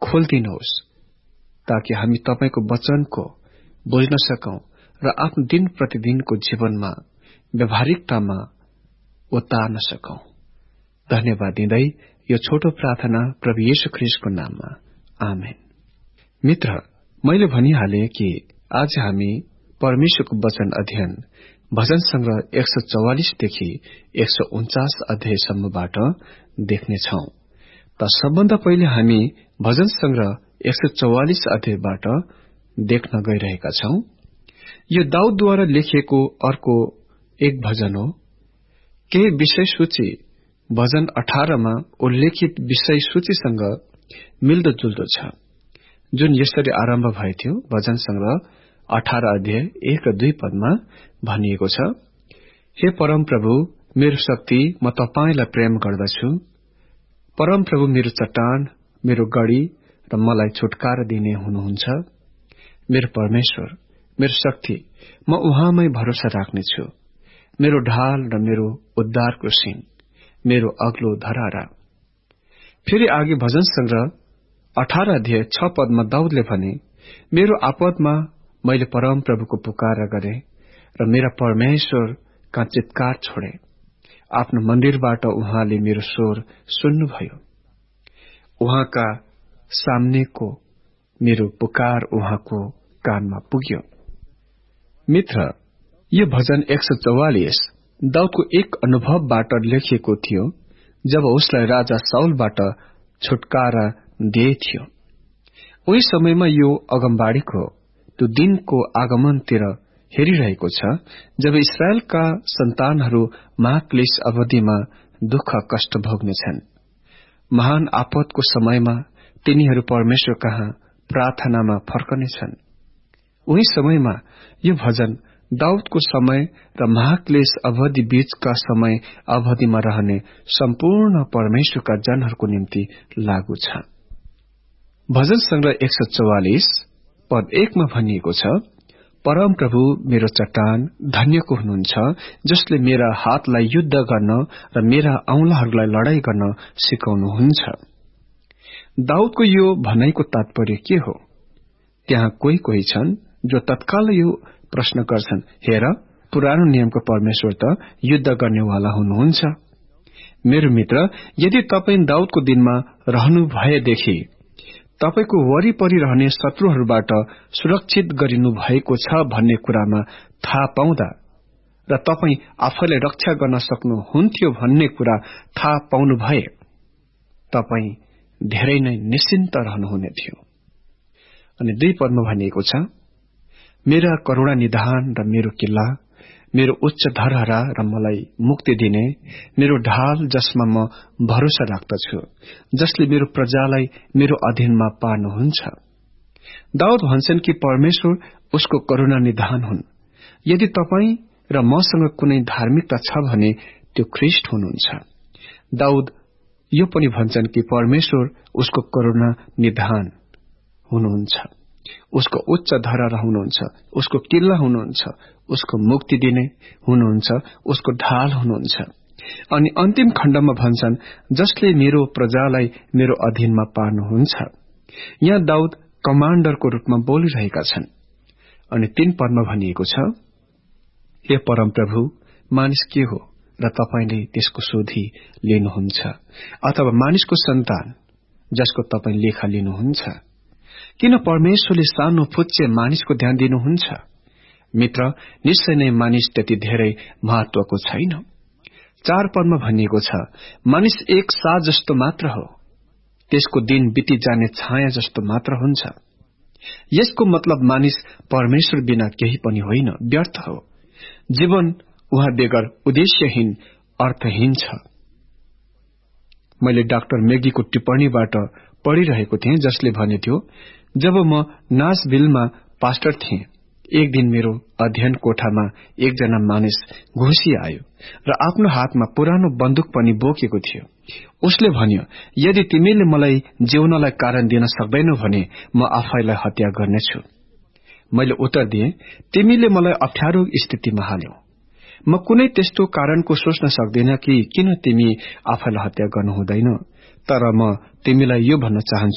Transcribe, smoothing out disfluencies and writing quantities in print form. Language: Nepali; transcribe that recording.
खोलिदिनुहोस् ताकि हामी तपाईको वचनको बुझ्न सकौं र आफ्नो दिन प्रतिदिनको जीवनमा व्यवहारिकतामा उतार्न सकौं। धन्यवाद दिँदै यो छोटो प्रार्थना प्रभु येशू ख्रीष्टको नाममा, आमेन। मित्र, मैले भनिहाले कि आज हामी परमेश्वरको वचन अध्ययन भजन संग्रह 144 देखि 149 अध्यायसम्मबाट देख्नेछौं। त सबभन्दा पहिले हामी भजन संग्रह 144 अध्यायबाट देख्न गइरहेका छौं। यो दाऊदद्वारा लेखिएको अर्को एक भजन हो। केही विषय सूची भजन 18 मा उल्लेखित विषय सूचीसँग मिल्दोजुल्दो छ, जुन यसरी आरम्भ भएथ्यो। भजन संग्रह 18 अध्याय 1 र 2 पदमा भनिएको छ, हे परम प्रभु मेरो शक्ति, म तपाईलाई प्रेम गर्दछु। परम प्रभु मेरो चट्टान, मेरो गढी र मलाई छुटकारा दिने हुनुहुन्छ। मेरो परमेश्वर, मेरो शक्ति, म उहाँमै भरोसा राख्नेछु। मेरो ढाल र मेरो उद्धारको सिंह, मेरो अग्लो धरारा। फेरि आगे भजन संग्रह 18 अध्याय 6 पदमा दाऊदले भने, मेरो आपदमा मैले परम प्रभुको पुकारा गरे र मेरा परमेश्वर का चित्कार छोडे। आफ्नो मन्दिरबाट उहाँले मेरो स्वर सुन्नुभयो। उहाँका सामनेको मेरो पुकार उहाँको कानमा पुग्यो। मित्र, यो भजन 144 दाऊदको एक अनुभवबाट लेखिएको थियो जब उसलाई राजा साउलबाट छुटकारा दिइथ्यो। उही समयमा यो अगमबाडीको त्यो दिनको आगमनतिर हेरिरहेको छ जब इस्राएलका सन्तानहरू महाक्लेश अवधिमा दुःख कष्ट भोग्नेछन्। महान आपदको समयमा तिनीहरू परमेश्वर कहाँ प्रार्थनामा फर्कनेछन्। उही समयमा यो भजन दाऊदको समय र महाक्लेश अवधि बीचका समय अवधिमा रहने सम्पूर्ण परमेश्वरका जनहरूको निम्ति लागू छ। भजन संग्रह 144 पद 1 मा भनिएको छ, परम प्रभु मेरो चट्टान, धन्यको हुनुहुन्छ जसले मेरा हातलाई युद्ध गर्न र मेरा औंलाहरूलाई लडाई गर्न सिकाउनुहुन्छ। दाऊदको यो भनाइको तात्पर्य के हो? त्यहाँ कोही छन् जो तत्काल यो प्रश्न गर्छन्, हेर, पुरानो नियमको परमेश्वर त युद्ध गर्नेवाला हुनुहुन्छ। मेरो मित्र, यदि तपाई दाऊदको दिनमा रहनु भएदेखि तपाईको वरिपरि रहने शत्रुहरूबाट सुरक्षित गरिनु भएको छ भन्ने कुरामा थाहा पाउँदा र तपाई आफैलाई रक्षा गर्न सक्नुहुन्थ्यो भन्ने कुरा थाहा पाउनु भए तपाई धेरै नै निश्चिन्त रहनुहुने थियो। अनि 2 पदमा भनिएको छ, मेरा करुणा निधान र मेरो किल्ला, मेरो उच्च धरहरा र मलाई मुक्ति दिने, मेरो ढाल जसमा म भरोसा राख्दछु, जसले मेरो प्रजालाई मेरो अधीनमा पार्नुहुन्छ। दाऊद भन्छन् कि परमेश्वर उसको करुणा निधान हुन्। यदि तपाई र मसँग कुनै धार्मिकता छ भने त्यो ख्रीष्ट हुनुहुन्छ। दाऊद यो पनि भन्छन् कि परमेश्वर उसको करुणा निधान हुनुहुन्छ, उसको उच्च धरहरा हुनुहुन्छ, उसको किल्ला हुनुहुन्छ, उसको मुक्ति दिने हुनुहुन्छ, उसको ढाल हुनुहुन्छ। अनि अन्तिम खण्डमा भन्छन्, जसले मेरो प्रजालाई मेरो अधीनमा पार्नुहुन्छ। यहाँ दाऊद कमाण्डरको रूपमा बोलिरहेका छन्। अनि 3 पदमा भनिएको छ, हे परम प्रभु, मानिस के हो र तपाईले त्यसको शोधी लिनुहुन्छ, अथवा मानिसको सन्तान जसको तपाई लेखा लिनुहुन्छ। किन परमेश्वरले सानो फुच्चे मानिसको ध्यान दिनुहुन्छ? मित्र, निश्चय नै मानिस त्यति धेरै महत्वको छैन। 4 पदमा भनिएको छ, मानिस एक साँझ जस्तो मात्र हो, त्यसको दिन बिति जाने छाया जस्तो मात्र हुन्छ। यसको मतलब मानिस परमेश्वर बिना केही पनि होइन, व्यर्थ हो। जीवन उहाँ बेगर उद्देश्यहीन, अर्थहीन छ। मैले डाक्टर मेगीको टिप्पणीबाट पढ़िरहेको थिएँ, जसले भनेथ्यो, जब म नासभिलमा पास्टर थिएँ, एक दिन मेरो अध्ययन कोठामा एकजना मानिस घुसी आयो र आफ्नो हातमा पुरानो बन्दुक पनि बोकेको थियो। उसले भन्यो, यदि तिमीले मलाई जिउनलाई कारण दिन सक्दैनौ भने म आफैलाई हत्या गर्नेछु। मैले उत्तर दिएँ, तिमीले मलाई अप्ठ्यारो स्थितिमा हाल्यौ। म कुनै त्यस्तो कारणको सोच्न सक्दिन कि किन तिमी आफैलाई हत्या गर्नु हुँदैन, तर म तिमीलाई यो भन्न चाहन्छु